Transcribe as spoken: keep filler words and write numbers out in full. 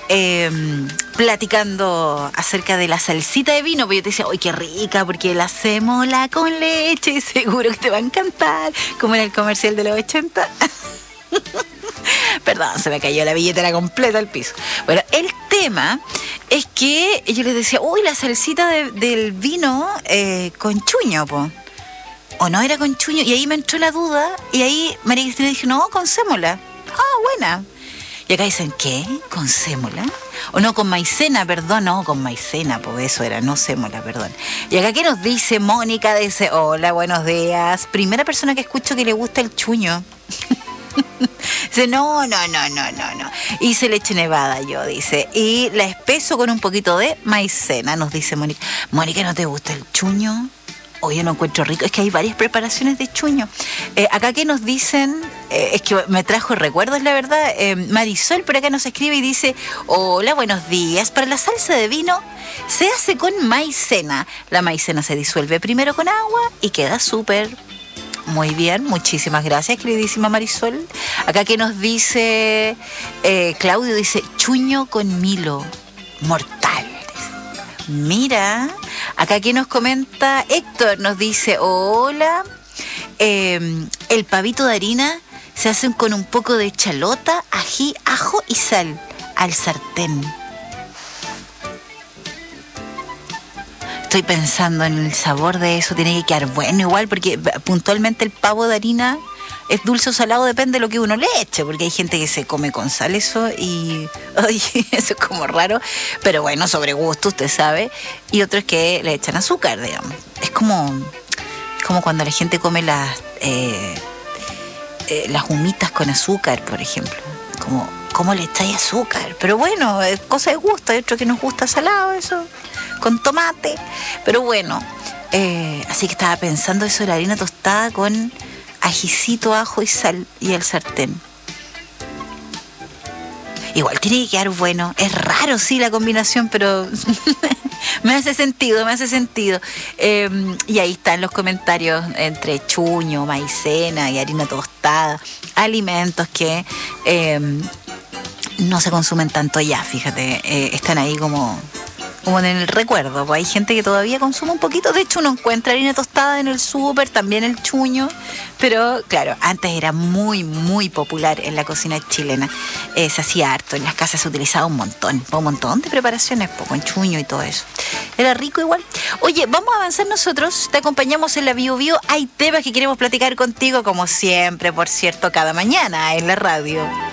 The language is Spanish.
eh, platicando acerca de la salsita de vino, porque yo te decía, ¡ay, qué rica! Porque la sémola con leche, y seguro que te va a encantar, como en el comercial de los ochenta. Perdón, se me cayó la billetera completa al piso. Bueno, el tema es que yo les decía, uy, la salsita de, del vino eh, con chuño, po. O no era con chuño, y ahí me entró la duda, y ahí María Cristina dijo, no, con sémola. Ah, buena. Y acá dicen, ¿qué? ¿Con sémola? O no, con maicena, perdón, no, con maicena, pues eso era, no sémola, perdón. Y acá, ¿qué nos dice Mónica? Dice, hola, buenos días. Primera persona que escucho que le gusta el chuño. Dice, no, no, no, no, no, no. Hice leche nevada, yo, dice. Y la espeso con un poquito de maicena, nos dice Mónica. Mónica, ¿no te gusta el chuño? Hoy yo no encuentro rico. Es que hay varias preparaciones de chuño. Eh, acá que nos dicen, eh, es que me trajo recuerdos, la verdad. Eh, Marisol por acá nos escribe y dice, hola, buenos días. Para la salsa de vino se hace con maicena. La maicena se disuelve primero con agua y queda súper. Muy bien, muchísimas gracias, queridísima Marisol. Acá que nos dice, eh, Claudio dice, chuño con milo, mortal. Mira, acá que nos comenta Héctor, nos dice, hola, eh, el pavito de harina se hace con un poco de chalota, ají, ajo y sal al sartén. Estoy pensando en el sabor de eso, tiene que quedar bueno igual, porque puntualmente el pavo de harina es dulce o salado, depende de lo que uno le eche, porque hay gente que se come con sal eso y oye, eso es como raro, pero bueno, sobre gusto, usted sabe, y otros que le echan azúcar, digamos. Es como, como cuando la gente come las, eh, eh, las humitas con azúcar, por ejemplo, como, ¿cómo le echáis azúcar? Pero bueno, es cosa de gusto, hay otros que nos gusta salado, eso, con tomate, pero bueno, eh, así que estaba pensando eso de la harina tostada con ajicito, ajo y sal y el sartén. Igual tiene que quedar bueno. Es raro, sí, la combinación, pero me hace sentido, me hace sentido. Eh, y ahí están los comentarios entre chuño, maicena y harina tostada. Alimentos que eh, no se consumen tanto ya, fíjate. Eh, están ahí como... como en el recuerdo, pues hay gente que todavía consume un poquito, de hecho uno encuentra harina tostada en el súper, también el chuño, pero claro, antes era muy, muy popular en la cocina chilena, eh, se hacía harto, en las casas se utilizaba un montón, un montón de preparaciones, pues, con chuño y todo eso, era rico igual. Oye, vamos a avanzar nosotros, te acompañamos en la Bio Bio, hay temas que queremos platicar contigo, como siempre, por cierto, cada mañana en la radio.